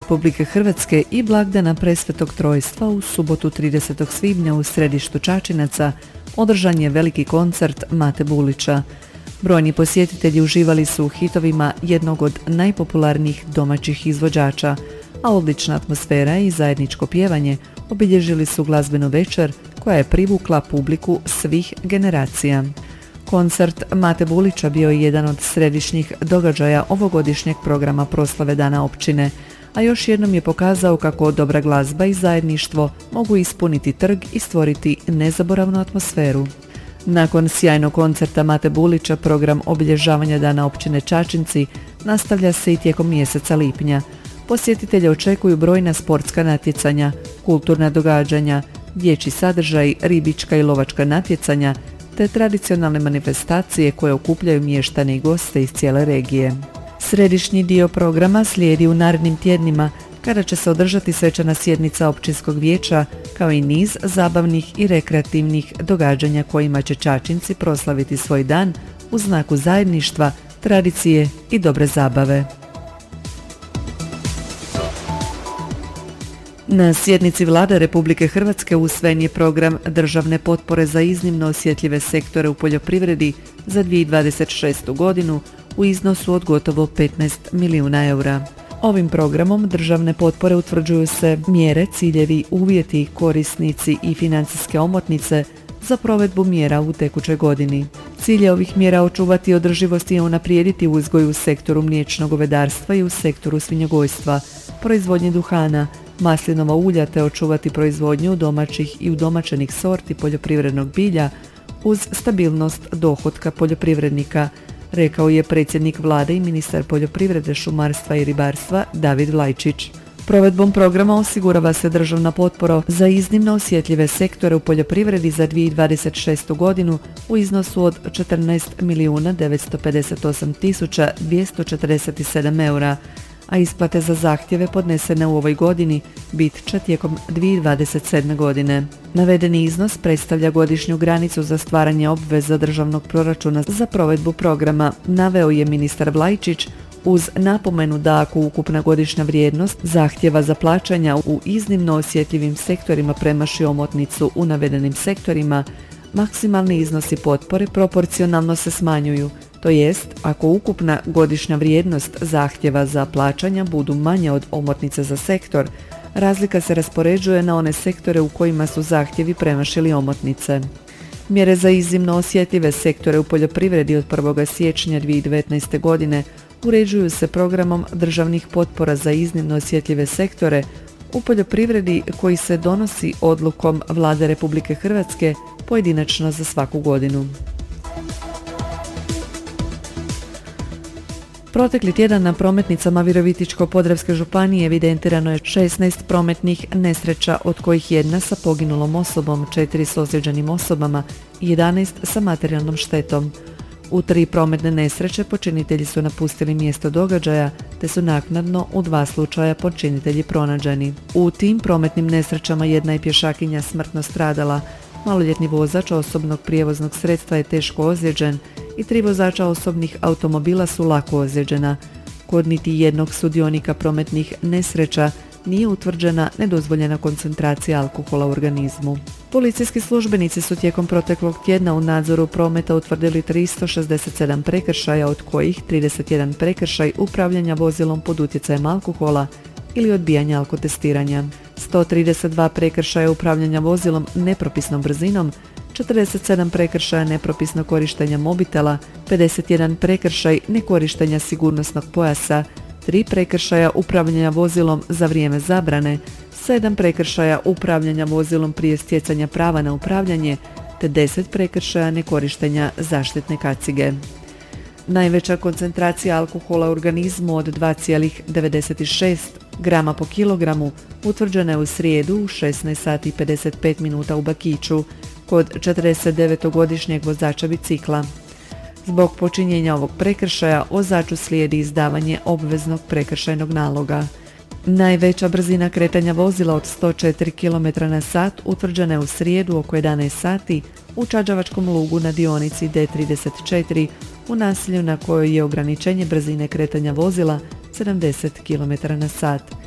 Republike Hrvatske i blagdana Presvetog Trojstva u subotu 30. svibnja u središtu Čačinaca održan je veliki koncert Mate Bulića. Brojni posjetitelji uživali su u hitovima jednog od najpopularnijih domaćih izvođača, a odlična atmosfera i zajedničko pjevanje obilježili su glazbenu večer koja je privukla publiku svih generacija. Koncert Mate Bulića bio je jedan od središnjih događaja ovogodišnjeg programa proslave Dana općine, a još jednom je pokazao kako dobra glazba i zajedništvo mogu ispuniti trg i stvoriti nezaboravnu atmosferu. Nakon sjajnog koncerta Mate Bulića, program obilježavanja Dana općine Čačinci nastavlja se i tijekom mjeseca lipnja. Posjetitelje očekuju brojna sportska natjecanja, kulturna događanja, dječji sadržaj, ribička i lovačka natjecanja, te tradicionalne manifestacije koje okupljaju mještane i goste iz cijele regije. Središnji dio programa slijedi u narednim tjednima, kada će se održati svečana sjednica općinskog vijeća, kao i niz zabavnih i rekreativnih događanja kojima će Čačinci proslaviti svoj dan u znaku zajedništva, tradicije i dobre zabave. Na sjednici Vlade Republike Hrvatske usvojen je program državne potpore za iznimno osjetljive sektore u poljoprivredi za 2026. godinu u iznosu od gotovo 15 milijuna eura. Ovim programom državne potpore utvrđuju se mjere, ciljevi, uvjeti, korisnici i financijske omotnice za provedbu mjera u tekućoj godini. Cilj je ovih mjera očuvati održivost i unaprijediti uzgoj u sektoru mliječnog govedarstva i u sektoru svinjogojstva, proizvodnje duhana, maslinova ulja te očuvati proizvodnju domaćih i udomaćenih sorti poljoprivrednog bilja uz stabilnost dohotka poljoprivrednika, rekao je predsjednik Vlade i ministar poljoprivrede, šumarstva i ribarstva David Vlajčić. Provedbom programa osigurava se državna potpora za iznimno osjetljive sektore u poljoprivredi za 2026. godinu u iznosu od 14 milijuna 958 tisuća 247 eura, a isplate za zahtjeve podnesene u ovoj godini bit će tijekom 2027. godine. Navedeni iznos predstavlja godišnju granicu za stvaranje obveza državnog proračuna za provedbu programa, naveo je ministar Vlajčić, uz napomenu da ako ukupna godišnja vrijednost zahtjeva za plaćanja u iznimno osjetljivim sektorima premaši omotnicu u navedenim sektorima, maksimalni iznosi potpore proporcionalno se smanjuju, to jest ako ukupna godišnja vrijednost zahtjeva za plaćanja budu manje od omotnice za sektor, razlika se raspoređuje na one sektore u kojima su zahtjevi premašili omotnice. Mjere za iznimno osjetljive sektore u poljoprivredi od 1. siječnja 2019. godine uređuju se programom državnih potpora za iznimno osjetljive sektore u poljoprivredi koji se donosi odlukom Vlade Republike Hrvatske pojedinačno za svaku godinu. Protekli tjedan na prometnicama Virovitičko-podravske županije evidentirano je 16 prometnih nesreća, od kojih jedna sa poginulom osobom, 4 s ozlijeđenim osobama i 11 sa materijalnom štetom. U 3 prometne nesreće počinitelji su napustili mjesto događaja, te su naknadno u 2 slučaja počinitelji pronađeni. U tim prometnim nesrećama jedna je pješakinja smrtno stradala, maloljetni vozač osobnog prijevoznog sredstva je teško ozlijeđen i 3 vozača osobnih automobila su lako ozlijeđena. Kod niti jednog sudionika prometnih nesreća nije utvrđena nedozvoljena koncentracija alkohola u organizmu. Policijski službenici su tijekom proteklog tjedna u nadzoru prometa utvrdili 367 prekršaja, od kojih 31 prekršaj upravljanja vozilom pod utjecajem alkohola ili odbijanja alkotestiranja, 132 prekršaja upravljanja vozilom nepropisnom brzinom, 47 prekršaja nepropisnog korištenja mobitela, 51 prekršaj nekorištenja sigurnosnog pojasa, 3 prekršaja upravljanja vozilom za vrijeme zabrane, 7 prekršaja upravljanja vozilom prije stjecanja prava na upravljanje, te 10 prekršaja nekorištenja zaštitne kacige. Najveća koncentracija alkohola u organizmu od 2,96 grama po kilogramu utvrđena je u srijedu u 16 sati i 55 minuta u Bakiću kod 49-godišnjeg vozača bicikla. Zbog počinjenja ovog prekršaja vozaču slijedi izdavanje obveznog prekršajnog naloga. Najveća brzina kretanja vozila od 104 km/h utvrđena je u srijedu oko 11 sati u Čađavačkom lugu na dionici D34 u naselju na kojoj je ograničenje brzine kretanja vozila 70 km/h.